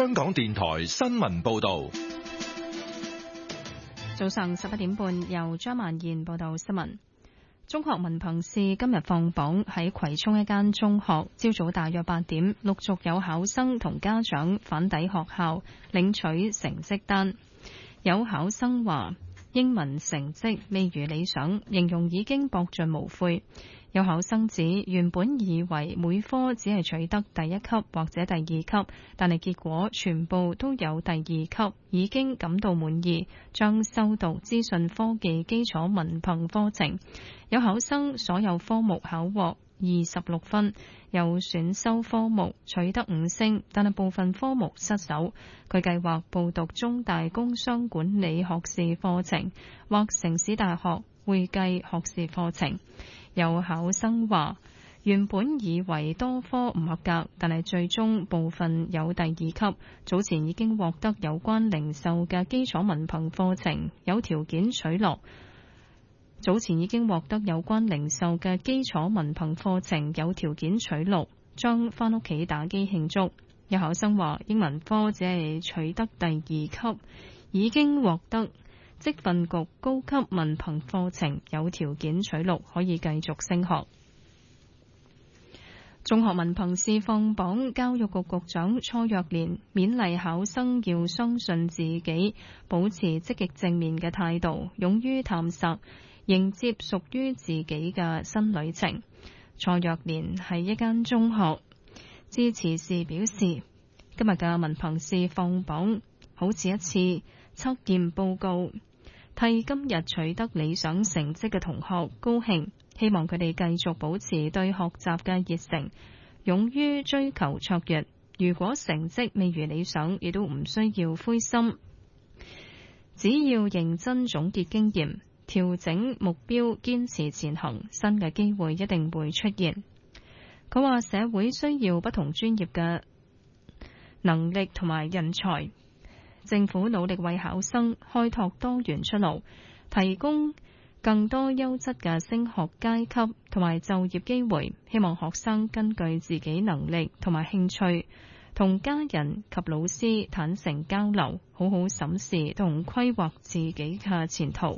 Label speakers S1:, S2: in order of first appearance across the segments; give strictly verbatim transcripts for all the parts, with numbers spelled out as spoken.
S1: 香港電台新聞報道。
S2: 早上十一點半，由張曼燕報道新聞。中學文憑試今日放榜，喺葵涌一間中學，朝早大約八點，陸續有考生同家長返抵學校領取成績單。有考生話英文成績未如理想，形容已經博盡無悔。有考生指原本以為每科只係取得第一級或者第二級，但係結果全部都有第二級，已經感到滿意，將修讀資訊科技基礎文憑課程。有考生所有科目考獲二十六分，有選修科目取得五星，但係部分科目失手。佢計劃報讀中大工商管理學士課程或城市大學會計學士課程。有考生話原本以為多科唔合格，但係最終部分有第二級，早前已經獲得有關零售嘅基礎文憑課程，有條件取錄。早前已經獲得有關零售嘅基礎文憑課程，有條件取錄，將返屋企打機慶祝。有考生話英文科只係取得第二級，已經獲得職訓局高級文憑課程，有條件取錄，可以繼續升學。中學文憑試放榜，教育局局長蔡若蓮勉勵考生要相信自己，保持積極正面嘅態度，勇於探索，迎接屬於自己嘅新旅程。蔡若蓮喺一間中學致辭時表示，今日嘅文憑試放榜好似一次測驗報告，替今日取得理想成績嘅同學高興，希望佢哋繼續保持對學習嘅熱誠，勇於追求卓越。如果成績未如理想，亦都唔需要灰心，只要認真總結經驗，調整目標，堅持前行，新嘅機會一定會出現。佢話社會需要不同專業嘅能力同埋人才，政府努力為考生開拓多元出路，提供更多優質嘅升學階級同埋就業機會，希望學生根據自己能力同埋興趣，同家人及老師坦誠交流，好好審視同規劃自己嘅前途。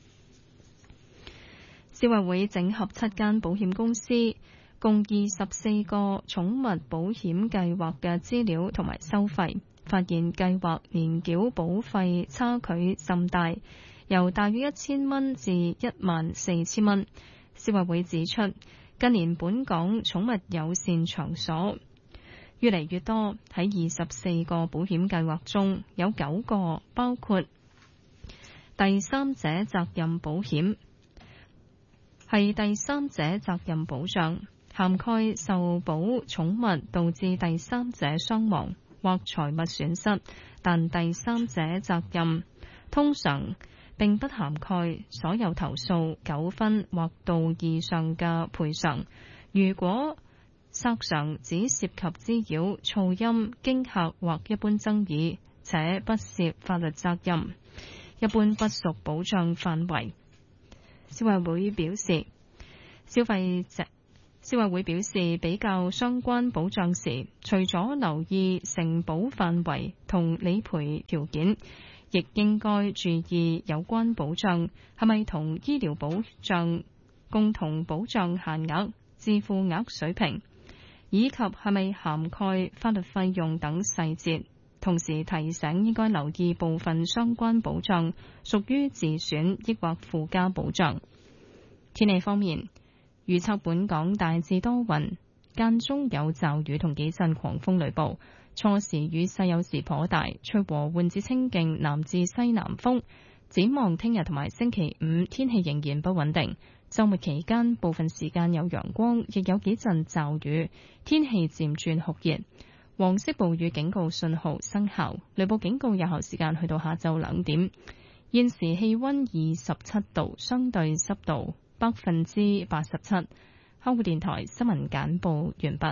S2: 消委會整合七間保險公司共二十四個寵物保險計劃嘅資料同埋收費，發現計劃年繳保費差距甚大，由大約一千蚊至一萬四千蚊。消委會指出，近年本港寵物友善場所越嚟越多，喺二十四個保險計劃中，有九個包括第三者責任保險，係第三者責任保障，涵蓋受保寵物導致第三者傷亡或財物損失，但第三者責任通常並不涵蓋所有投訴、糾紛或道義上嘅賠償。如果索償只涉及滋擾、噪音、驚嚇或一般爭議，且不涉法律責任，一般不屬保障範圍。消委會表示，消費者消委會表示，比較相關保障時，除咗留意承保範圍同理賠條件，亦應該注意有關保障係咪同醫療保障共同保障限額、自付額水平，以及係咪涵蓋法律費用等細節。同時提醒應該留意部分相關保障屬於自選抑或附加保障。天氣方面，預測本港大致多雲，間中有驟雨同幾陣狂風雷暴，初時雨勢有時頗大，吹和緩至清勁南至西南風。展望聽日同埋星期五天氣仍然不穩定，週末期間部分時間有陽光，亦有幾陣驟雨，天氣漸轉酷熱。黃色暴雨警告信號生效，雷暴警告有效時間去到下晝兩點。現時氣溫二十七度，相對濕度百分之八十七。香港電台新聞簡報完畢。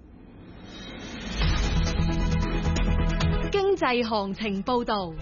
S3: 經濟行情報道。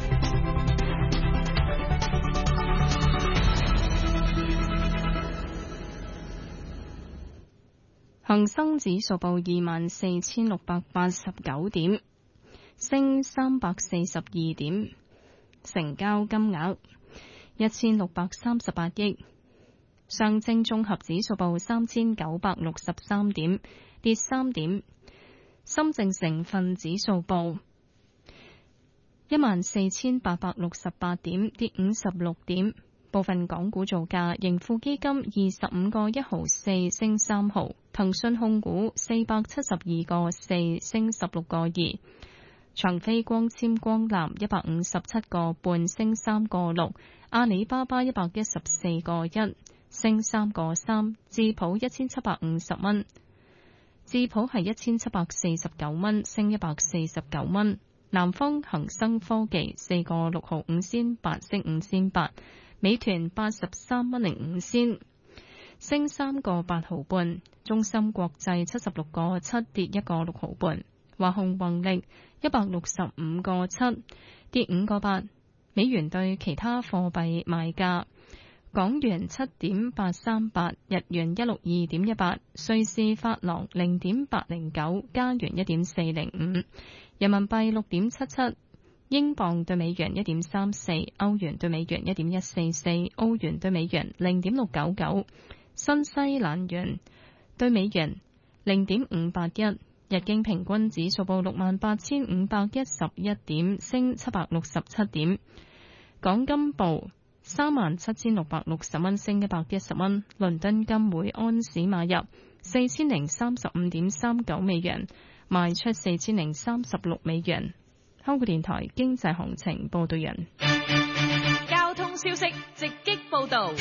S2: 恒生指數報二萬四千六百八十九點， 升三百四十二點，成交金額一千六百三十八億。上證綜合指數報三千九百六十三點，跌三點。深證成分指數報一萬四千八百六十八點，跌五十六點。部分港股造價，盈富基金二十五個一毫四升三毫，騰訊控股四百七十二個四升十六個二，長飛光纖光纜一百五十七個半升三個六，阿里巴巴一百一十四個一升三個三，智普一千七百五十蚊，智普係一千七百四十九蚊升一百四十九蚊。南方恒生科技四個六毫五仙八升五仙八。美團八十三蚊零五仙，升三個八毫半；中芯國際七十六個七跌一個六毫半；華虹宏力一百六十五個七跌五個八。美元對其他貨幣賣價：港元七點八三八，日元一六二點一八，瑞士法郎零點八零九，加元一點四零五，人民幣六點七七。英鎊對美元一點三四，歐元對美元一點一四四，澳元對美元零點六九九，新西蘭元對美元零點五八一。日經平均指數報六萬八千五百一十一點，升七百六十七點。港金報三萬七千六百六十蚊，升一百一十蚊。倫敦金每安士買入四千零三十五點三九美元，賣出四千零三十六美元。香港電台經濟行情報道人。
S3: 交通消息直擊報道。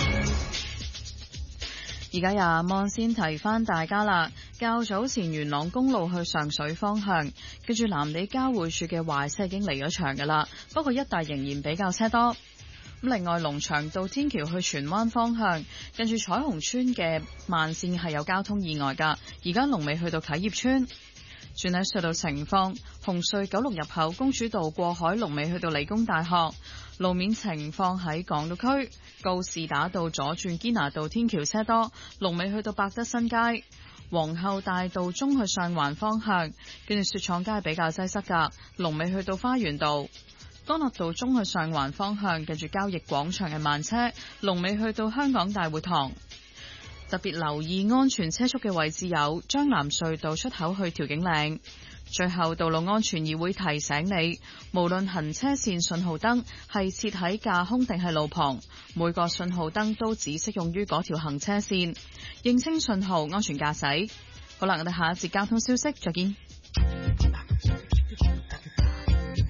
S4: 而家阿望先提翻大家啦，較早前元朗公路去上水方向，跟住藍地交匯處嘅壞車已經離咗場噶啦，不過一帶仍然比較車多。咁另外龍翔道天橋去荃灣方向，跟住彩虹村嘅慢線係有交通意外噶，而家龍尾去到啟業村。轉喺隧道情況，紅隧九龍入口公主道過海龍尾去到理工大學。路面情況喺港島區告士打道左轉堅拿道天橋車多，龍尾去到百德新街。皇后大道中去上環方向，跟住雪廠街比較擠塞噶，龍尾去到花園道。干諾道中去上環方向，跟住交易廣場嘅慢車，龍尾去到香港大會堂。特別留意安全車速嘅位置有將南隧道出口去調景嶺。最後，道路安全議會提醒你，無論行車線信號燈係設喺架空定係路旁，每個信號燈都只適用於嗰條行車線。認清信號，安全駕駛。好啦，我哋下一節交通消息再見。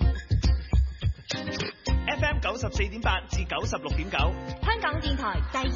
S5: F M 九十四點八至九十六點九，
S3: 香港電台第二